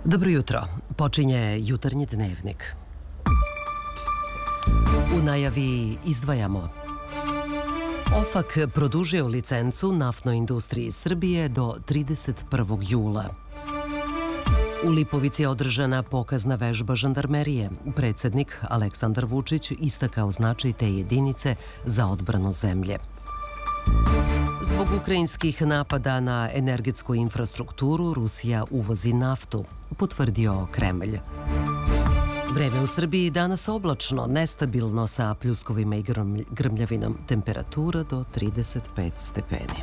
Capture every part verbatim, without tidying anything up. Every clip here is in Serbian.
Dobro jutro. Počinje jutarnji dnevnik. U najavi izdvajamo. OFAK produžio licencu naftnoj industriji Srbije do trideset prvog jula. U Lipovici je održana pokazna vežba žandarmerije. Predsjednik Aleksandar Vučić istakao značaj te jedinice za odbranu zemlje. Zbog ukrajinskih napada na energetsku infrastrukturu, Rusija uvozi naftu, potvrdio Kremlj. Vreme u Srbiji danas oblačno, nestabilno sa pljuskovima i grmljavinom. Temperatura do trideset pet stepeni.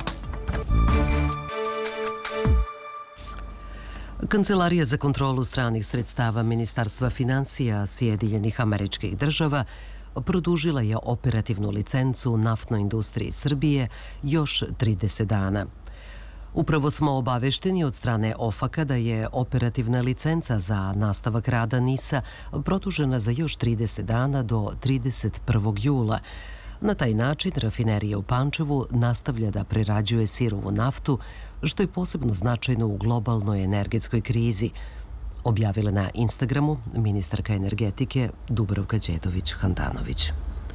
Kancelarija za kontrolu stranih sredstava Ministarstva finansija Sjedinjenih Američkih Država produžila je operativnu licencu naftnoj industriji Srbije još trideset dana. Upravo smo obavešteni od strane OFAK-a da je operativna licenca za nastavak rada NIS-a produžena za još trideset dana do trideset prvog jula. Na taj način rafinerija u Pančevu nastavlja da prerađuje sirovu naftu, što je posebno značajno u globalnoj energetskoj krizi, objavila na Instagramu ministarka energetike Dubravka Đedović-Handanović.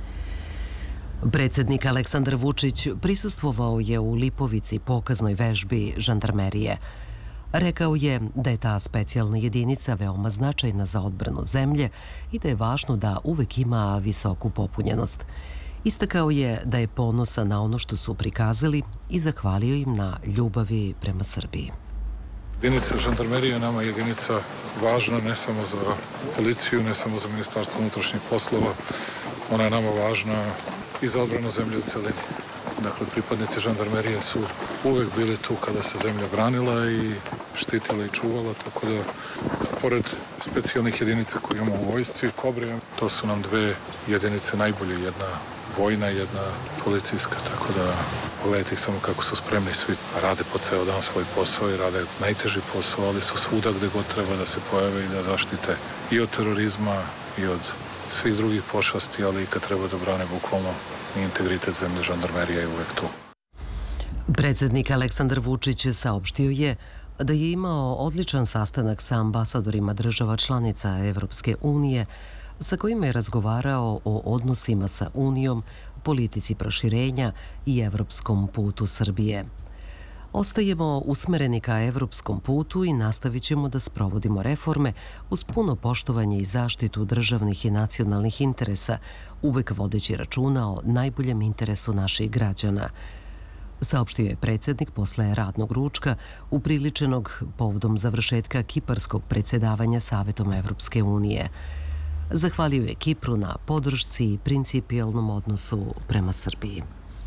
Predsjednik Aleksandar Vučić prisustvovao je u Lipovici pokaznoj vežbi žandarmerije. Rekao je da je ta specijalna jedinica veoma značajna za odbranu zemlje i da je važno da uvek ima visoku popunjenost. Istakao je da je ponosan na ono što su prikazali i zahvalio im na ljubavi prema Srbiji. Jedinica žandarmerije nama je jedinica važna ne samo za policiju, ne samo za Ministarstvo unutrašnjih poslova. Ona je nama važna i za odbranu zemlje u celini. Dakle, pripadnici žandarmerije su uvek bili tu kada se zemlja branila i štitila i čuvala, tako da, pored specijalnih jedinica koje imamo u vojsci, Kobre, to su nam dve jedinice najbolje, jedna vojna, jedna policijska, tako da pogledajte ih samo kako su spremni, svi rade po ceo dan svoj posao i rade najteži posao, ali su svuda gde god treba da se pojave i da zaštite i od terorizma i od svih drugih pošasti, ali i kad treba da brane bukvalno integritet zemlje, žandarmerija je uvek tu. Predsjednik Aleksandar Vučić saopštio je da je imao odličan sastanak sa ambasadorima država članica Evropske unije, sa kojima je razgovarao o odnosima sa Unijom, politici proširenja i evropskom putu Srbije. Ostajemo usmereni ka evropskom putu i nastavit ćemo da sprovodimo reforme uz puno poštovanje i zaštitu državnih i nacionalnih interesa, uvek vodeći računa o najboljem interesu naših građana, saopštio je predsjednik posle radnog ručka upriličenog povodom završetka kiparskog predsjedavanja Savetom Evropske unije. Zahvalio je Kipru na podršci i principijelnom odnosu prema Srbiji.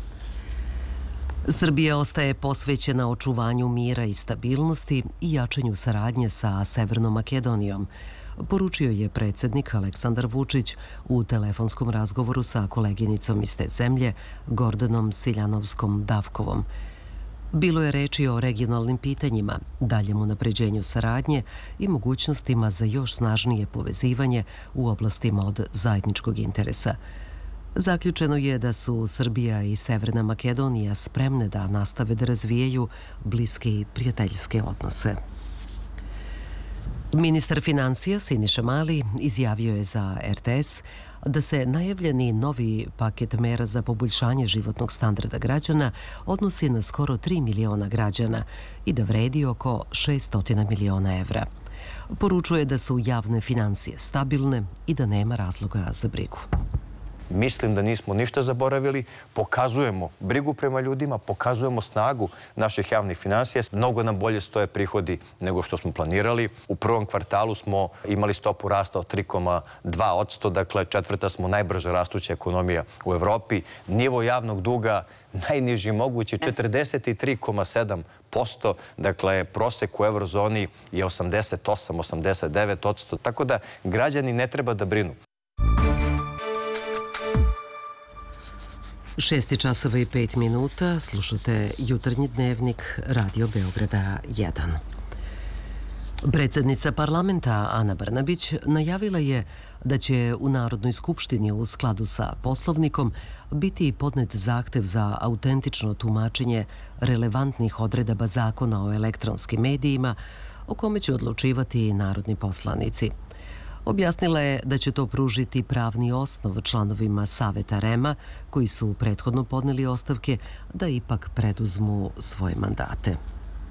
Srbija ostaje posvećena očuvanju mira i stabilnosti i jačanju saradnje sa Severnom Makedonijom, poručio je predsjednik Aleksandar Vučić u telefonskom razgovoru sa koleginicom iz te zemlje, Gordanom Siljanovskom-Davkovom. Bilo je reči o regionalnim pitanjima, daljem unapređenju saradnje i mogućnostima za još snažnije povezivanje u oblastima od zajedničkog interesa. Zaključeno je da su Srbija i Severna Makedonija spremne da nastave da razvijaju bliske i prijateljske odnose. Ministar financija Siniša Mali izjavio je za R T S da se najavljeni novi paket mera za poboljšanje životnog standarda građana odnosi na skoro tri miliona građana i da vredi oko šest miliona evra. Poručuje da su javne finansije stabilne i da nema razloga za brigu. Mislim da nismo ništa zaboravili, pokazujemo brigu prema ljudima, pokazujemo snagu naših javnih finansija. Mnogo nam bolje stoje prihodi nego što smo planirali. U prvom kvartalu smo imali stopu rasta od tri zarez dva posto, dakle četvrta smo najbrže rastuća ekonomija u Evropi. Nivo javnog duga najniži mogući, četrdeset tri zarez sedam posto, dakle prosek u eurozoni je osamdeset osam do osamdeset devet posto, tako da građani ne treba da brinu. Šesti časova i pet minuta, slušate jutarnji dnevnik Radio Beograda jedan. Predsjednica parlamenta Ana Brnabić najavila je da će u Narodnoj skupštini u skladu sa Poslovnikom biti podnet zahtev za autentično tumačenje relevantnih odredaba Zakona o elektronskim medijima o kome će odlučivati i narodni poslanici. Objasnila je da će to pružiti pravni osnov članovima Saveta R E M-a, koji su prethodno podneli ostavke, da ipak preduzmu svoje mandate.